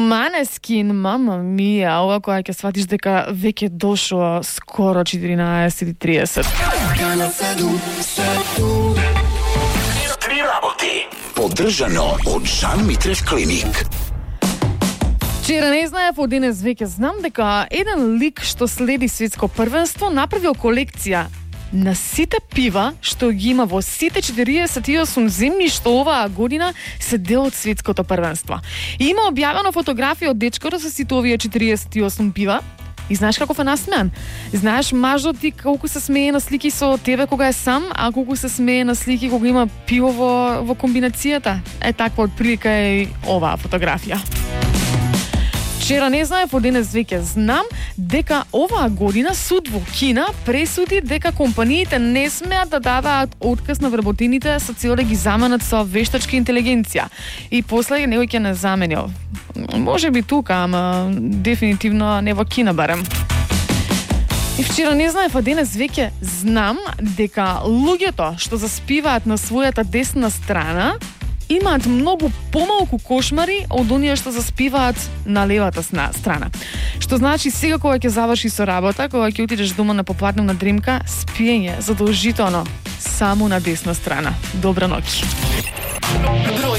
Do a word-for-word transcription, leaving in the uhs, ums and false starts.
Maneskin, mama mia, ова која ќе сватиш дека веќе дошло скоро четиринаесет и триесет. Три работи. Поддржано од Жан Митрев клиник. Вчера не знаев, од денес веќе знам дека еден лик што следи светско првенство направил колекција на сите пива што ги има во сите четириесет и осум земји што оваа година се дел од светското првенство. И има објавено фотографија од дечкото со сите овие четириесет и осум пива. И знаеш како е насмеан? Знаеш мажот ти колку се смее на слики со тебе кога е сам, а колку се смее на слики кога има пиво во, во комбинацијата? Е таква отприлика е оваа фотографија. Вчера не знаев, од денес веќе знам дека оваа година суд во Кина пресуди дека компаниите не смеат да дадат отказ на вработените со цел да ги заменат со вештачка интелигенција. И после некој ќе не заменил. Може би тука, ама дефинитивно не во Кина барем. И вчера не знаев, а денес веќе знам дека луѓето што заспиваат на својата десна страна имаат многу помалку кошмари од оние што заспиваат на левата страна. Што значи сега кога ќе заврши со работа, кога ќе отидеш дома на попладневна дремка, спиење задолжително само на десна страна. Добра ноќ.